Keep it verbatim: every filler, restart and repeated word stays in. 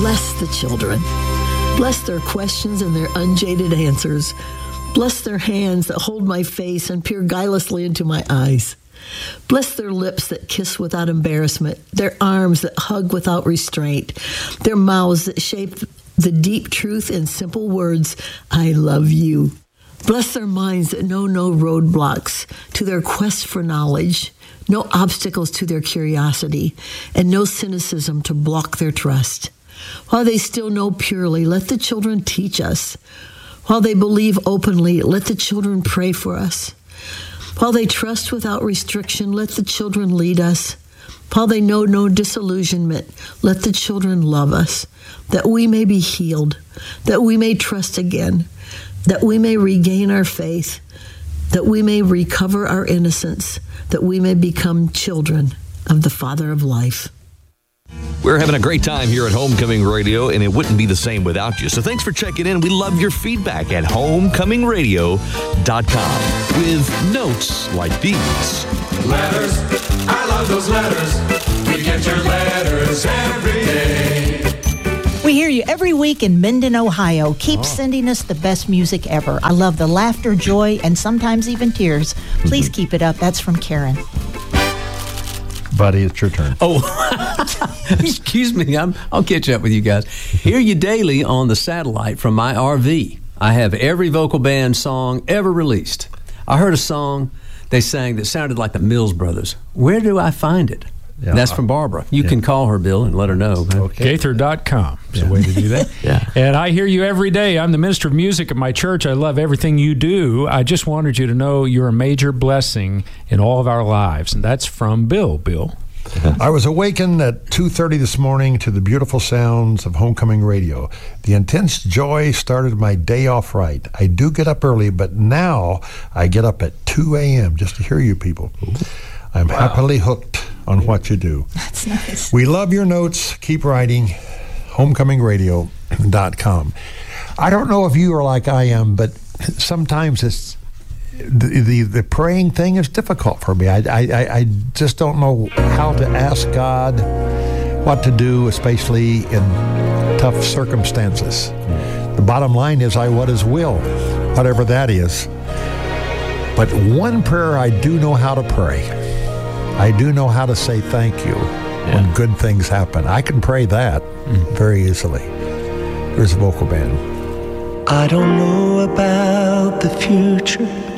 Bless the children. Bless their questions and their unjaded answers. Bless their hands that hold my face and peer guilelessly into my eyes. Bless their lips that kiss without embarrassment, their arms that hug without restraint, their mouths that shape the deep truth in simple words, I love you. Bless their minds that know no roadblocks to their quest for knowledge, no obstacles to their curiosity, and no cynicism to block their trust. While they still know purely, let the children teach us. While they believe openly, let the children pray for us. While they trust without restriction, let the children lead us. While they know no disillusionment, let the children love us, that we may be healed, that we may trust again, that we may regain our faith, that we may recover our innocence, that we may become children of the Father of life. We're having a great time here at Homecoming Radio, and it wouldn't be the same without you. So thanks for checking in. We love your feedback at homecoming radio dot com with notes like these. Letters, I love those letters. We get your letters every day. We hear you every week in Minden, Ohio. Keep oh. sending us the best music ever. I love the laughter, joy, and sometimes even tears. Please mm-hmm. keep it up. That's from Karen. Buddy, it's your turn. Oh, excuse me. I'm, I'll catch up with you guys. Hear you daily on the satellite from my R V. I have every vocal band song ever released. I heard a song they sang that sounded like the Mills Brothers. Where do I find it? Yeah. That's from Barbara. You yeah. can call her, Bill, and let her know. Okay. Gaither dot com is yeah. the way to do that. yeah. And I hear you every day. I'm the minister of music at my church. I love everything you do. I just wanted you to know you're a major blessing in all of our lives. And that's from Bill. Bill. I was awakened at two thirty this morning to the beautiful sounds of Homecoming Radio. The intense joy started my day off right. I do get up early, but now I get up at two a.m. just to hear you people. Ooh. I'm wow. happily hooked on what you do. That's nice. We love your notes. Keep writing. homecoming radio dot com. I don't know if you are like I am, but sometimes it's the the, the praying thing is difficult for me. I, I, I just don't know how to ask God what to do, especially in tough circumstances. The bottom line is I want His will, whatever that is. But one prayer I do know how to pray. I do know how to say thank you yeah. when good things happen. I can pray that mm. very easily. Here's a vocal band. I don't know about the future.